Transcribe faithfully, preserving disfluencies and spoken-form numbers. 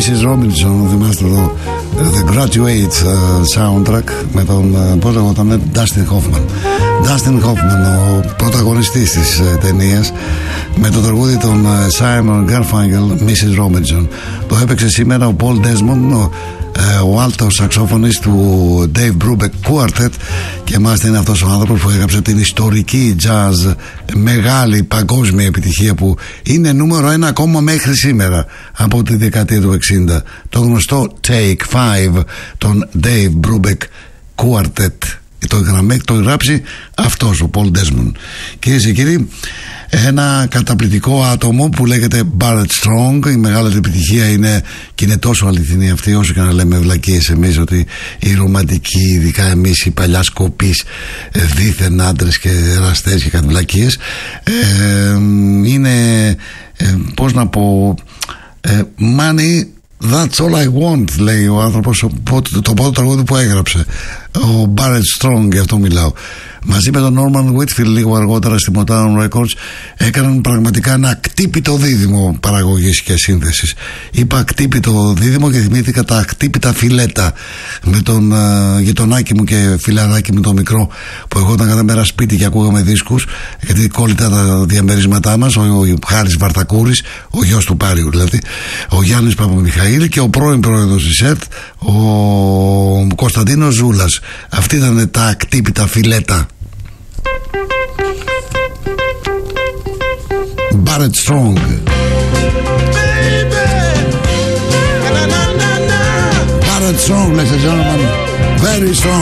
μίσης Robinson, θυμάστε εδώ, The Graduate soundtrack με τον, πώς λέγονταν, Dustin Hoffman. Dustin Hoffman, ο πρωταγωνιστής της ταινίας, με το τραγούδι των Simon Garfunkel, μίσης Robinson. Το έπαιξε σήμερα ο Paul Desmond, ο, ο άλτος σαξόφωνης του Dave Brubeck Quartet, και μάλιστα είναι αυτός ο άνθρωπος που έγραψε την ιστορική jazz μεγάλη παγκόσμια επιτυχία που είναι νούμερο ένα ακόμα μέχρι σήμερα από τη δεκαετία του εξήντα, το γνωστό Take Five των Dave Brubeck Quartet. Το, το γράψει αυτός ο Paul Desmond. Κυρίες και κύριοι, ένα καταπληκτικό άτομο που λέγεται Barrett Strong. Η μεγάλη επιτυχία είναι, και είναι τόσο αληθινή αυτή, όσο και να λέμε βλακίες εμείς, ότι οι ρομαντικοί, ειδικά εμείς οι παλιάσκοπείς δίθεν άντρες και εραστές και κάτι βλακίες, ε, είναι ε, πώς να πω, ε, money, that's all I want, λέει ο άνθρωπος, το πρώτο τραγούδι που έγραψε ο Barrett Strong, γι' αυτό μιλάω. Μαζί με τον Norman Whitfield λίγο αργότερα στη Motown Records έκαναν πραγματικά ένα ακτύπητο δίδυμο παραγωγής και σύνθεσης. Είπα ακτύπητο δίδυμο και θυμήθηκα τα ακτύπητα φιλέτα με τον uh, γειτονάκι μου και φιλαράκι μου το μικρό, που εγώ ήταν κάθε μέρα σπίτι και ακούγαμε δίσκους, γιατί κόλλητα τα διαμερίσματά μας, ο, ο Χάρης Βαρτακούρης, ο γιος του Πάριου δηλαδή, ο Γιάννης Παπαμιχαήλ και ο πρώην πρόεδρος της ΕΡΤ, ο Κωνσταντίνος Ζούλας. Αυτοί ήταν τα ακτύπητα φιλέτα. Barrett Strong. Barrett Strong, ladies and gentlemen, very strong.